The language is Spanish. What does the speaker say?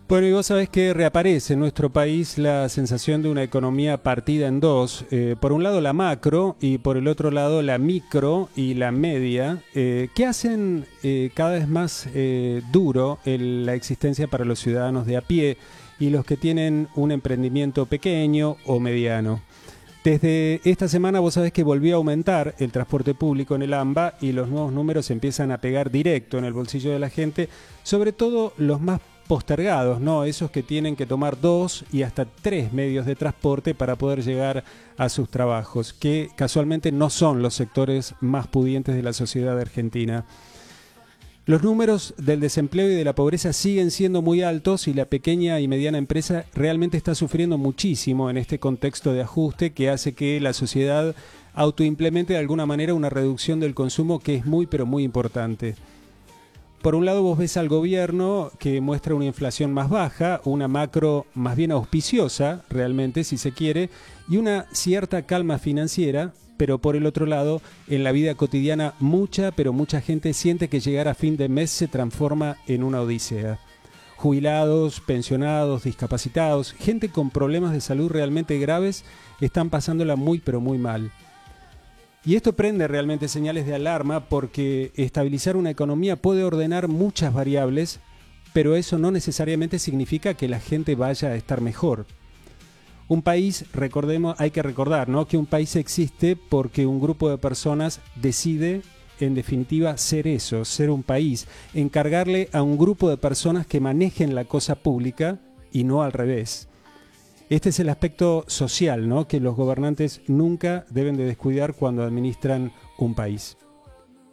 Bueno, y vos sabés que reaparece en nuestro país la sensación de una economía partida en dos. Por un lado la macro y por el otro lado la micro y la media, que hacen cada vez más duro la existencia para los ciudadanos de a pie y los que tienen un emprendimiento pequeño o mediano. Desde esta semana vos sabés que volvió a aumentar el transporte público en el AMBA y los nuevos números empiezan a pegar directo en el bolsillo de la gente, sobre todo los más postergados, ¿no? Esos que tienen que tomar 2 y hasta 3 medios de transporte para poder llegar a sus trabajos, que casualmente no son los sectores más pudientes de la sociedad argentina. Los números del desempleo y de la pobreza siguen siendo muy altos y la pequeña y mediana empresa realmente está sufriendo muchísimo en este contexto de ajuste que hace que la sociedad autoimplemente de alguna manera una reducción del consumo que es muy pero muy importante. Por un lado vos ves al gobierno que muestra una inflación más baja, una macro más bien auspiciosa, realmente, si se quiere, y una cierta calma financiera, pero por el otro lado, en la vida cotidiana mucha, pero mucha gente siente que llegar a fin de mes se transforma en una odisea. Jubilados, pensionados, discapacitados, gente con problemas de salud realmente graves están pasándola muy, pero muy mal. Y esto prende realmente señales de alarma porque estabilizar una economía puede ordenar muchas variables, pero eso no necesariamente significa que la gente vaya a estar mejor. Un país, recordemos, hay que recordar, ¿no?, que un país existe porque un grupo de personas decide, en definitiva, ser eso, ser un país, encargarle a un grupo de personas que manejen la cosa pública y no al revés. Este es el aspecto social, ¿no?, que los gobernantes nunca deben de descuidar cuando administran un país.